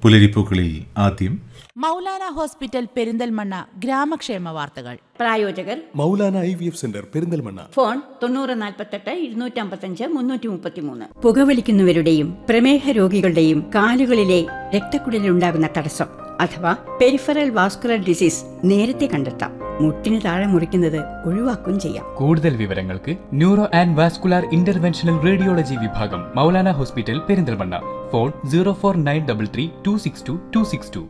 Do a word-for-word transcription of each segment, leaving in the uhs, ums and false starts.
പുലരിപ്പൂക്കളിൽ ആദ്യം മൗലാന ഹോസ്പിറ്റൽ പെരിന്തൽമണ്ണ ഗ്രാമക്ഷേമ വാർത്തകൾ. പ്രായോജകർ Maulana I V F centre Perinthalmanna. Phone തൊണ്ണൂറ് നാൽപ്പത്തെട്ട് ഇരുന്നൂറ്റി അമ്പത്തഞ്ച് മുന്നൂറ്റി മുപ്പത്തിമൂന്ന്. പുകവലിക്കുന്നവരുടെയും പ്രമേഹ രോഗികളുടെയും കാലുകളിലെ രക്തക്കുഴലിലുണ്ടാകുന്ന തടസ്സം അഥവാ പെരിഫറൽ വാസ്കുലർ ഡിസീസ് നേരത്തെ കണ്ടെത്താം. മുട്ടിന് താഴെ മുറിക്കുന്നത് ഒഴിവാക്കുകയും ചെയ്യാം. കൂടുതൽ വിവരങ്ങൾക്ക് neuro and vascular interventional radiology വിഭാഗം Maulana hospital Perinthalmanna. Phone zero four nine double three to six to to six to.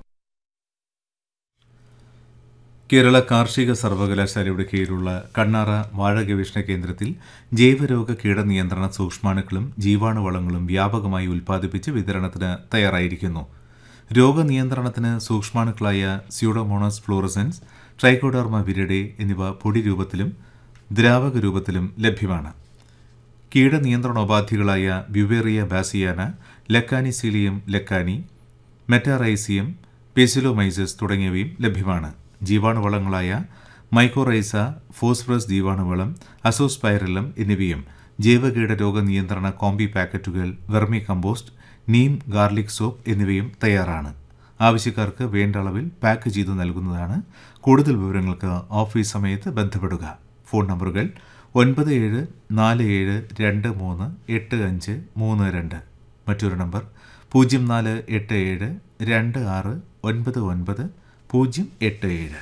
Kerala കാർഷിക സർവകലാശാലയുടെ കീഴിലുള്ള കണ്ണാറ വാഴ ഗവേഷണ കേന്ദ്രത്തിൽ ജൈവരോഗ കീടനിയന്ത്രണ സൂക്ഷ്മാണുക്കളും ജീവാണുവളങ്ങളും വ്യാപകമായി ഉൽപ്പാദിപ്പിച്ച് വിതരണത്തിന് തയ്യാറായിരിക്കുന്നു. രോഗനിയന്ത്രണത്തിന് സൂക്ഷ്മാണുക്കളായ സ്യൂഡോമോണസ് ഫ്ലൂറസെൻസ്, ട്രൈക്കോഡർമ വിരിഡെ എന്നിവ പൊടി രൂപത്തിലും ദ്രാവക രൂപത്തിലും ലഭ്യമാണ്. കീടനിയന്ത്രണോപാധികളായ Beauveria bassiana, Lecanicillium Lakhani, Metarhizium, പെസിലോമൈസസ് തുടങ്ങിയവയും ലഭ്യമാണ്. ജീവാണുവളങ്ങളായ മൈക്കോറൈസ, ഫോസ്ഫറസ് ജീവാണുവളം, അസോസ്പൈറലം എന്നിവയും ജൈവകീട രോഗനിയന്ത്രണ കോമ്പി പാക്കറ്റുകൾ, vermi compost, Neem garlic soap എന്നിവയും തയ്യാറാണ്. ആവശ്യക്കാർക്ക് വേണ്ട അളവിൽ പാക്ക് ചെയ്തു നൽകുന്നതാണ്. കൂടുതൽ വിവരങ്ങൾക്ക് ഓഫീസ് സമയത്ത് ബന്ധപ്പെടുക. ഫോൺ നമ്പറുകൾ ഒൻപത് ഏഴ് നാല് ഏഴ് രണ്ട് മൂന്ന് എട്ട് അഞ്ച് മൂന്ന് രണ്ട്. മറ്റൊരു നമ്പർ പൂജ്യം നാല് എട്ട് ഏഴ് രണ്ട് ആറ് ഒൻപത് ഒൻപത് പൂജ്യം എട്ട് ഏഴ്.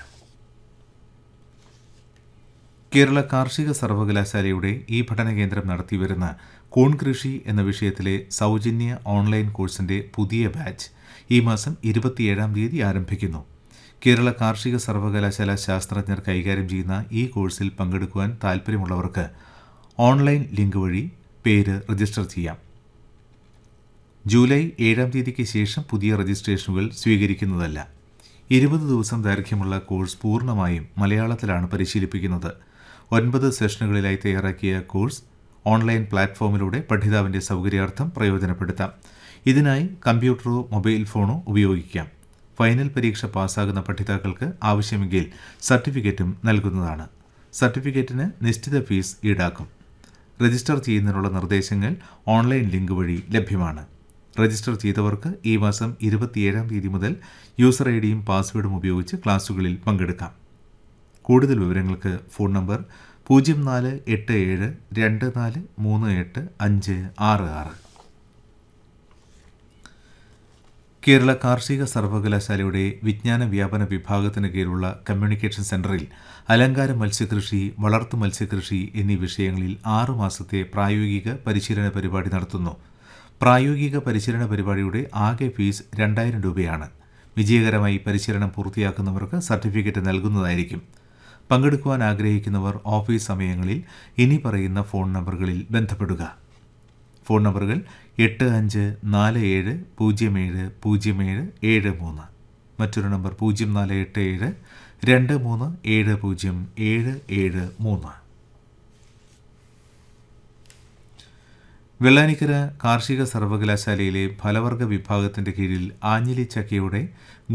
കേരള കാർഷിക സർവകലാശാലയുടെ ഈ പഠനകേന്ദ്രം നടത്തിവരുന്ന കൂൺ കൃഷി എന്ന വിഷയത്തിലെ സൗജന്യ ഓൺലൈൻ കോഴ്സിന്റെ പുതിയ ബാച്ച് ഈ മാസം ഇരുപത്തിയേഴാം തീയതി ആരംഭിക്കുന്നു. കേരള കാർഷിക സർവകലാശാല ശാസ്ത്രജ്ഞർ കൈകാര്യം ചെയ്യുന്ന ഈ കോഴ്സിൽ പങ്കെടുക്കുവാൻ താൽപ്പര്യമുള്ളവർക്ക് ഓൺലൈൻ ലിങ്ക് വഴി പേര് രജിസ്റ്റർ ചെയ്യാം. ജൂലൈ ഏഴാം തീയതിക്ക് ശേഷം പുതിയ രജിസ്ട്രേഷനുകൾ സ്വീകരിക്കുന്നതല്ല. ഇരുപത് ദിവസം ദൈർഘ്യമുള്ള കോഴ്സ് പൂർണ്ണമായും മലയാളത്തിലാണ് പരിശീലിപ്പിക്കുന്നത്. ഒൻപത് സെഷനുകളിലായി തയ്യാറാക്കിയ കോഴ്സ് ഓൺലൈൻ പ്ലാറ്റ്ഫോമിലൂടെ പഠിതാവിൻ്റെ സൗകര്യാർത്ഥം പ്രയോജനപ്പെടുത്താം. ഇതിനായി കമ്പ്യൂട്ടറോ മൊബൈൽ ഫോണോ ഉപയോഗിക്കാം. ഫൈനൽ പരീക്ഷ പാസ്സാകുന്ന പഠിതാക്കൾക്ക് ആവശ്യമെങ്കിൽ സർട്ടിഫിക്കറ്റും നൽകുന്നതാണ്. സർട്ടിഫിക്കറ്റിന് നിശ്ചിത ഫീസ് ഈടാക്കും. രജിസ്റ്റർ ചെയ്യുന്നതിനുള്ള നിർദ്ദേശങ്ങൾ ഓൺലൈൻ ലിങ്ക് വഴി ലഭ്യമാണ്. രജിസ്റ്റർ ചെയ്തവർക്ക് ഈ മാസം ഇരുപത്തിയേഴാം തീയതി മുതൽ യൂസർ ഐ ഡിയും പാസ്വേഡും ഉപയോഗിച്ച് ക്ലാസുകളിൽ പങ്കെടുക്കാം. കൂടുതൽ വിവരങ്ങൾക്ക് ഫോൺ നമ്പർ പൂജ്യം നാല് എട്ട് ഏഴ് രണ്ട് നാല് മൂന്ന് എട്ട് അഞ്ച് ആറ് ആറ്. കേരള കാർഷിക സർവകലാശാലയുടെ വിജ്ഞാന വ്യാപന വിഭാഗത്തിന് കീഴിലുള്ള കമ്മ്യൂണിക്കേഷൻ സെന്ററിൽ അലങ്കാര മത്സ്യകൃഷി, വളർത്തു മത്സ്യകൃഷി എന്നീ വിഷയങ്ങളിൽ ആറുമാസത്തെ പ്രായോഗിക പരിശീലന പരിപാടി നടത്തുന്നു. പ്രായോഗിക പരിശീലന പരിപാടിയുടെ ആകെ ഫീസ് രണ്ടായിരം രൂപയാണ്. വിജയകരമായി പരിശീലനം പൂർത്തിയാക്കുന്നവർക്ക് സർട്ടിഫിക്കറ്റ് നൽകുന്നതായിരിക്കും. പങ്കെടുക്കുവാൻ ആഗ്രഹിക്കുന്നവർ ഓഫീസ് സമയങ്ങളിൽ ഇനി പറയുന്ന ഫോൺ നമ്പറുകളിൽ ബന്ധപ്പെടുക. ഫോൺ നമ്പറുകൾ എട്ട് അഞ്ച് നാല് ഏഴ് പൂജ്യം ഏഴ് പൂജ്യം ഏഴ് ഏഴ് മൂന്ന്. മറ്റൊരു നമ്പർ പൂജ്യം നാല് എട്ട് ഏഴ് രണ്ട് മൂന്ന് ഏഴ് പൂജ്യം ഏഴ് ഏഴ് മൂന്ന്. വെള്ളാനിക്കര കാർഷിക സർവകലാശാലയിലെ ഫലവർഗ വിഭാഗത്തിന്റെ കീഴിൽ ആഞ്ഞിലി ചക്കയുടെ